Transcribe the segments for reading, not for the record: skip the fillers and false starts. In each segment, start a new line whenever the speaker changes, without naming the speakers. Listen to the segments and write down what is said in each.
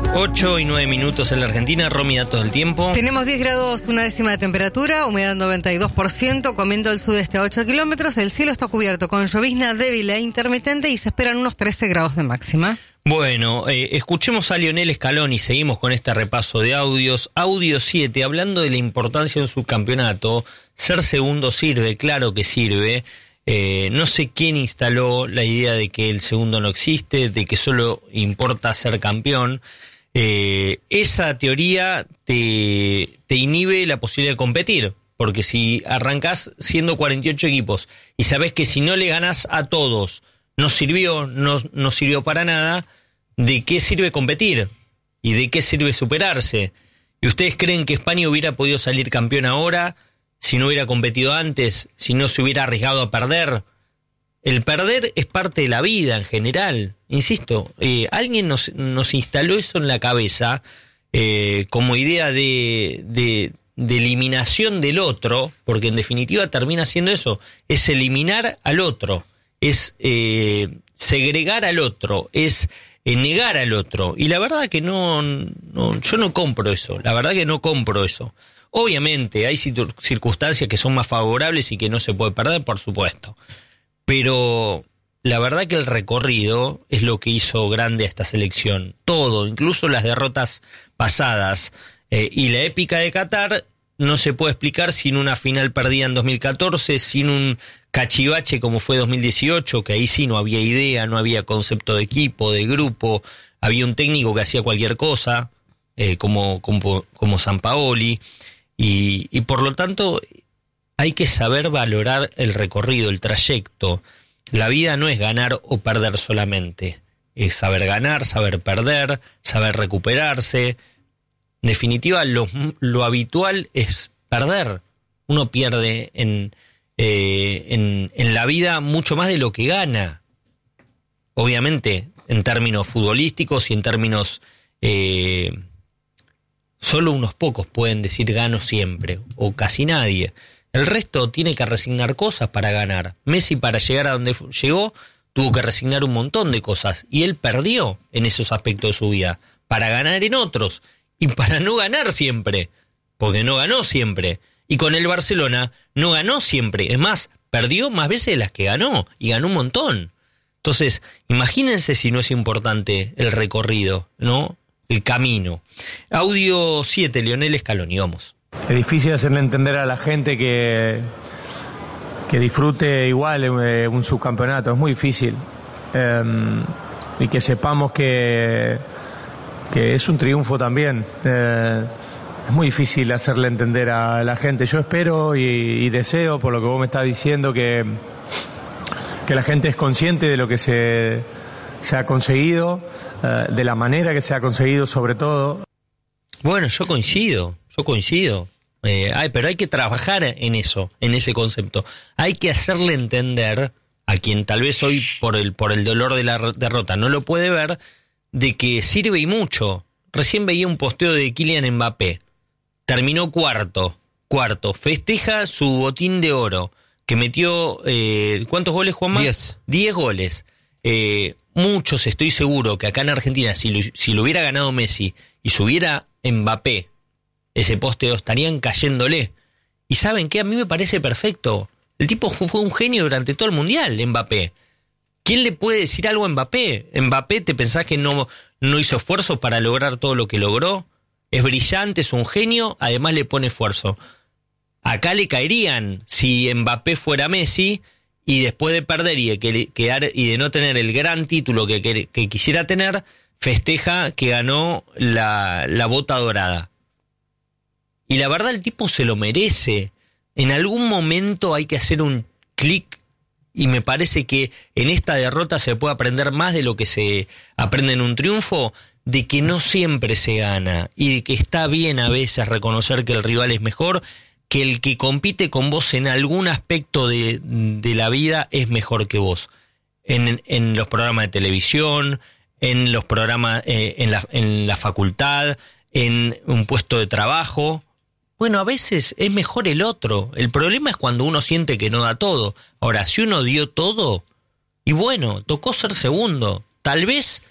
8:09 en la Argentina. Romy, datos del tiempo.
Tenemos 10 grados, una décima de temperatura, humedad 92%, con viento del sudeste a 8 kilómetros. El cielo está cubierto con llovizna débil e intermitente y se esperan unos 13 grados de máxima.
Bueno, escuchemos a Lionel Scaloni y seguimos con este repaso de audios. Audio 7, hablando de la importancia de un subcampeonato. Ser segundo sirve, claro que sirve. No sé quién instaló la idea de que el segundo no existe, de que solo importa ser campeón. Esa teoría te inhibe la posibilidad de competir, porque si arrancás siendo 48 equipos y sabés que si no le ganás a todos no sirvió para nada, ¿de qué sirve competir? ¿Y de qué sirve superarse? ¿Y ustedes creen que España hubiera podido salir campeón ahora si no hubiera competido antes, si no se hubiera arriesgado a perder? El perder es parte de la vida en general. Insisto, alguien nos instaló eso en la cabeza como idea de eliminación del otro, porque en definitiva termina siendo eso, es eliminar al otro, es segregar al otro, es negar al otro. Y la verdad que yo no compro eso, la verdad que no compro eso. Obviamente hay circunstancias que son más favorables y que no se puede perder, por supuesto. Pero la verdad que el recorrido es lo que hizo grande a esta selección. Todo, incluso las derrotas pasadas. Y la épica de Qatar no se puede explicar sin una final perdida en 2014, sin un cachivache como fue 2018, que ahí sí no había idea, no había concepto de equipo, de grupo. Había un técnico que hacía cualquier cosa, como Sampaoli. Y por lo tanto hay que saber valorar el recorrido, el trayecto. La vida no es ganar o perder solamente. Es saber ganar, saber perder, saber recuperarse. En definitiva, lo habitual es perder. Uno pierde en la vida mucho más de lo que gana. Obviamente, en términos futbolísticos y en términos... solo unos pocos pueden decir gano siempre, o casi nadie. El resto tiene que resignar cosas para ganar. Messi, para llegar a donde llegó, tuvo que resignar un montón de cosas. Y él perdió en esos aspectos de su vida, para ganar en otros. Y para no ganar siempre, porque no ganó siempre. Y con el Barcelona no ganó siempre. Es más, perdió más veces de las que ganó, y ganó un montón. Entonces, imagínense si no es importante el recorrido, ¿no? El camino. Audio 7, Lionel Scaloni, vamos.
Es difícil hacerle entender a la gente que disfrute igual un subcampeonato, es muy difícil. Y que sepamos que es un triunfo también. Es muy difícil hacerle entender a la gente. Yo espero y deseo, por lo que vos me estás diciendo, que la gente es consciente de lo que se ha conseguido, de la manera que se ha conseguido sobre todo.
Bueno, yo coincido. Pero hay que trabajar en eso, en ese concepto. Hay que hacerle entender a quien tal vez hoy por el dolor de la derrota no lo puede ver, de que sirve y mucho. Recién veía un posteo de Kylian Mbappé. Terminó cuarto. Festeja su botín de oro, que metió... ¿cuántos goles, Juanma? 10 goles. Muchos, estoy seguro, que acá en Argentina, si lo hubiera ganado Messi y subiera Mbappé, ese posteo estarían cayéndole. ¿Y saben qué? A mí me parece perfecto. El tipo fue un genio durante todo el Mundial, Mbappé. ¿Quién le puede decir algo a Mbappé? Mbappé, ¿te pensás que no hizo esfuerzo para lograr todo lo que logró? Es brillante, es un genio, además le pone esfuerzo. Acá le caerían si Mbappé fuera Messi y después de perder y de no tener el gran título que quisiera tener, festeja que ganó la bota dorada. Y la verdad el tipo se lo merece. En algún momento hay que hacer un clic y me parece que en esta derrota se puede aprender más de lo que se aprende en un triunfo, de que no siempre se gana y de que está bien a veces reconocer que el rival es mejor, que el que compite con vos en algún aspecto de la vida es mejor que vos. En los programas de televisión, en los programas, en la facultad, en un puesto de trabajo. Bueno, a veces es mejor el otro. El problema es cuando uno siente que no da todo. Ahora, si uno dio todo, y bueno, tocó ser segundo. Tal vez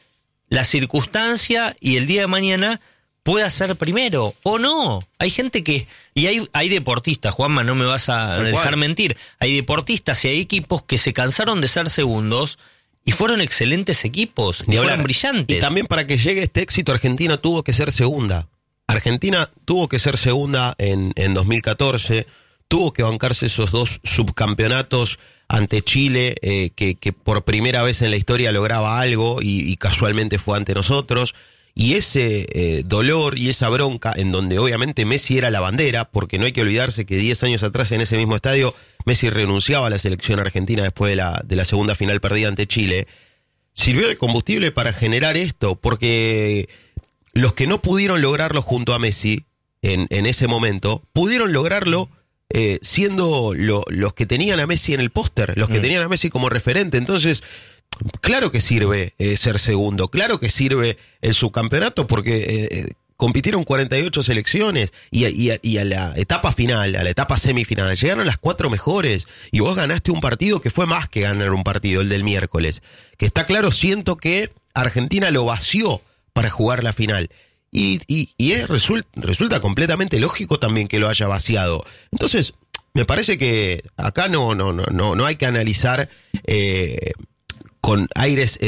la circunstancia y el día de mañana pueda ser primero, o no. Hay gente que... Y hay deportistas, Juanma, no me vas a dejar mentir. Hay deportistas y hay equipos que se cansaron de ser segundos y fueron excelentes equipos, y fueron brillantes.
Y también para que llegue este éxito, Argentina tuvo que ser segunda. Argentina tuvo que ser segunda en 2014, tuvo que bancarse esos 2 subcampeonatos ante Chile, que por primera vez en la historia lograba algo y casualmente fue ante nosotros. Y ese dolor y esa bronca, en donde obviamente Messi era la bandera, porque no hay que olvidarse que 10 años atrás en ese mismo estadio Messi renunciaba a la selección argentina después de la segunda final perdida ante Chile, sirvió de combustible para generar esto, porque los que no pudieron lograrlo junto a Messi en ese momento, pudieron lograrlo siendo los que tenían a Messi en el póster, los que tenían a Messi como referente. Entonces, claro que sirve ser segundo, claro que sirve el subcampeonato, porque compitieron 48 selecciones y a la etapa final, a la etapa semifinal, llegaron las 4 mejores y vos ganaste un partido que fue más que ganar un partido, el del miércoles. Que está claro, siento que Argentina lo vació para jugar la final. Y resulta completamente lógico también que lo haya vaciado. Entonces, me parece que acá no hay que analizar con aires